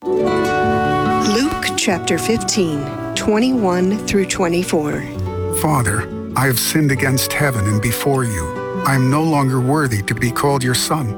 Luke chapter 15, 21 through 24. Father, I have sinned against heaven and before you. I am no longer worthy to be called your son.